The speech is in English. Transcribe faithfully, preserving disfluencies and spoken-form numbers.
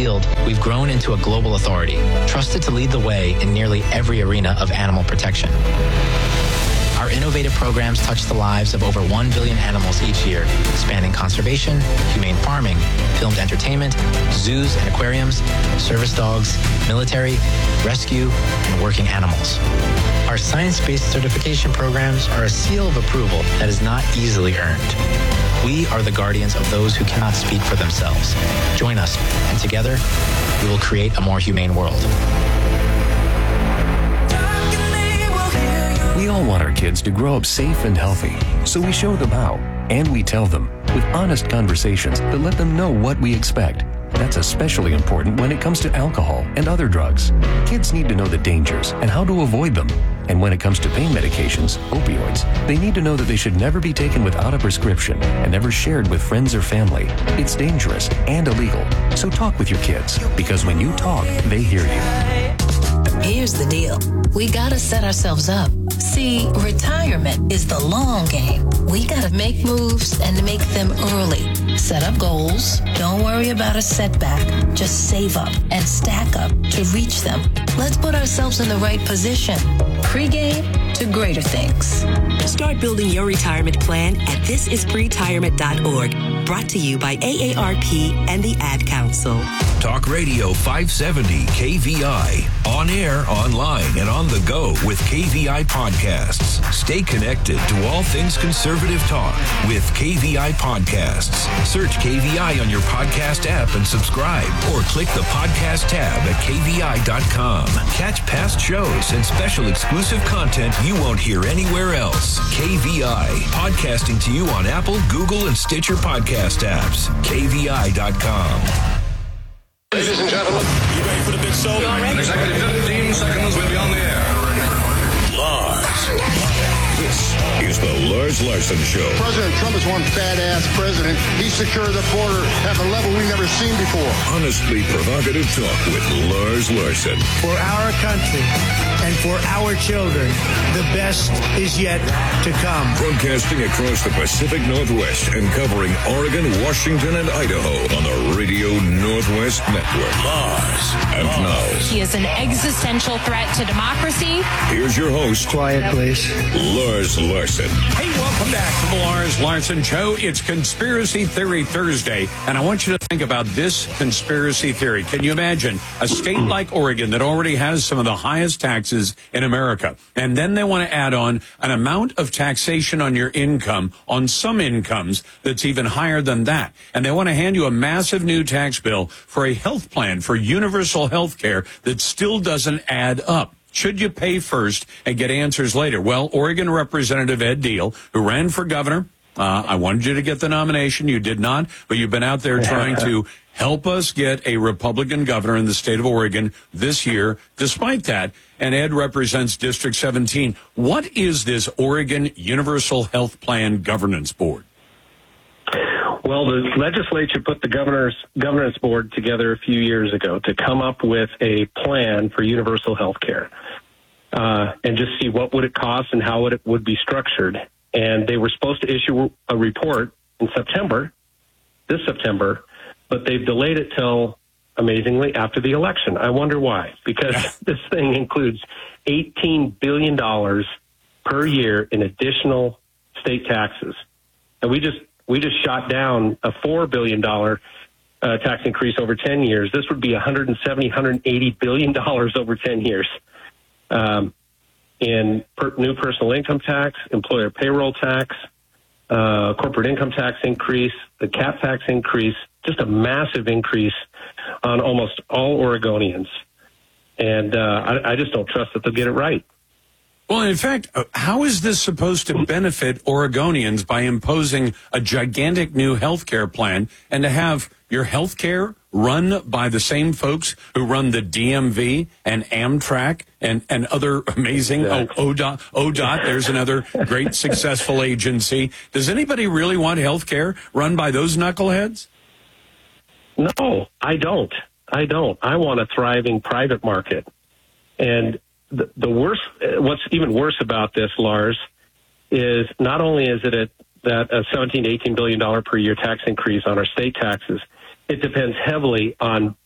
field, we've grown into a global authority, trusted to lead the way in nearly every arena of animal protection. Our innovative programs touch the lives of over one billion animals each year, spanning conservation, humane farming, filmed entertainment, zoos and aquariums, service dogs, military, rescue, and working animals. Our science-based certification programs are a seal of approval that is not easily earned. We are the guardians of those who cannot speak for themselves. Join us, and together, we will create a more humane world. We all want our kids to grow up safe and healthy, so we show them how, and we tell them with honest conversations that let them know what we expect. That's especially important when it comes to alcohol and other drugs. Kids need to know the dangers and how to avoid them. And when it comes to pain medications, opioids, they need to know that they should never be taken without a prescription and never shared with friends or family. It's dangerous and illegal. So talk with your kids, because when you talk, they hear you. Here's the deal. We gotta set ourselves up. See, retirement is the long game. We gotta make moves and make them early. Set up goals. Don't worry about a setback. Just save up and stack up to reach them. Let's put ourselves in the right position. Pre-game to greater things. Start building your retirement plan at this is retirement dot org. Brought to you by A A R P and the Ad Council. Talk Radio five seventy K V I. On air, online, and on the go with K V I Podcasts. Stay connected to all things conservative talk with K V I Podcasts. Search K V I on your podcast app and subscribe, or click the podcast tab at K V I dot com. Catch past shows and special exclusive content you won't hear anywhere else. K V I, podcasting to you on Apple, Google, and Stitcher podcast apps. K V I dot com. Ladies and gentlemen, you ready for the big show? In exactly fifteen seconds, we'll be on the air. Lars. This is the Lars Larson Show. President Trump is one badass president. He secured the border at a level we've never seen before. Honestly provocative talk with Lars Larson. For our country and for our children, the best is yet to come. Broadcasting across the Pacific Northwest and covering Oregon, Washington, and Idaho on the Radio Northwest Network. Lars. And now, he is an existential threat to democracy. Here's your host. Quiet, please. Lars Larson. Hey, welcome back to the Lars Larson Show. It's Conspiracy Theory Thursday, and I want you to think about this conspiracy theory. Can you imagine a state like Oregon that already has some of the highest taxes in America, and then they want to add on an amount of taxation on your income, on some incomes, that's even higher than that, and they want to hand you a massive new tax bill for a health plan for universal health care that still doesn't add up. Should you pay first and get answers later? Well, Oregon Representative Ed Deal, who ran for governor, uh, I wanted you to get the nomination. You did not, but you've been out there trying to help us get a Republican governor in the state of Oregon this year. Despite that, and Ed represents District seventeen. What is this Oregon Universal Health Plan Governance Board? Well, the legislature put the governor's governance board together a few years ago to come up with a plan for universal health care uh, and just see what would it cost and how it would be structured. And they were supposed to issue a report in September, this September, but they've delayed it till, amazingly, after the election. I wonder why. Because this thing includes eighteen billion dollars per year in additional state taxes. And we just We just shot down a four billion dollars uh, tax increase over ten years. This would be one hundred seventy, one hundred eighty billion dollars over ten years. Um, in per, new personal income tax, employer payroll tax, uh, corporate income tax increase, the cap tax increase, just a massive increase on almost all Oregonians. And uh, I, I just don't trust that they'll get it right. Well, in fact, how is this supposed to benefit Oregonians by imposing a gigantic new health care plan and to have your health care run by the same folks who run the D M V and Amtrak and, and other amazing, exactly. oh, O D O T, O D O T, there's another great successful agency. Does anybody really want health care run by those knuckleheads? No, I don't. I don't. I want a thriving private market. And The, the worst, what's even worse about this, Lars, is not only is it a, that a seventeen, eighteen billion dollars per year tax increase on our state taxes, it depends heavily on